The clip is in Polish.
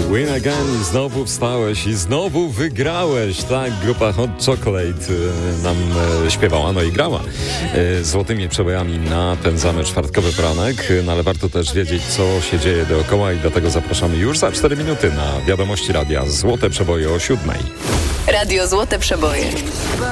Win again, i znowu wstałeś i znowu wygrałeś. Tak, grupa Hot Chocolate nam śpiewała, no i grała złotymi przebojami na ten samy czwartkowy poranek, no ale warto też wiedzieć, co się dzieje dookoła i dlatego zapraszamy już za 4 minuty na Wiadomości Radia Złote Przeboje o 7:00. Radio Złote Przeboje.